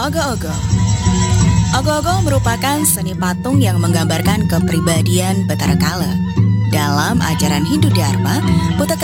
Ogo-ogo. Ogo-ogo merupakan seni patung yang menggambarkan kepribadian Betara Kala. Dalam ajaran Hindu Dharma, Betara